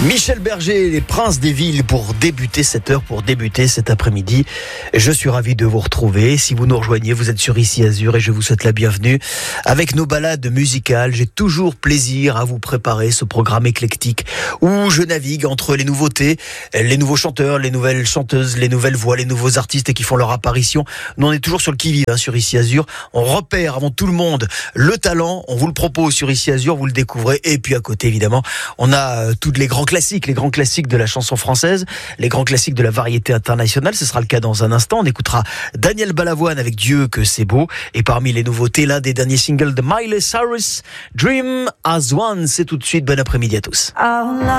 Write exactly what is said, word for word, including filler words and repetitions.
Michel Berger, les Princes des Villes, pour débuter cette heure, pour débuter cet après-midi. Je suis ravi de vous retrouver. Si vous nous rejoignez, vous êtes sur Ici Azur et je vous souhaite la bienvenue. Avec nos balades musicales, j'ai toujours plaisir à vous préparer ce programme éclectique où je navigue entre les nouveautés, les nouveaux chanteurs, les nouvelles chanteuses, les nouvelles voix, les nouveaux artistes qui font leur apparition. Nous, on est toujours sur le qui-vive hein, sur Ici Azur. On repère avant tout le monde le talent. On vous le propose sur Ici Azur, vous le découvrez. Et puis à côté, évidemment, on a euh, tous les grands classiques, les grands classiques de la chanson française, les grands classiques de la variété internationale. Ce sera le cas dans un instant. On écoutera Daniel Balavoine avec Dieu que c'est beau. Et parmi les nouveautés, l'un des derniers singles de Miley Cyrus, Dream as One. C'est tout de suite. Bon après-midi à tous.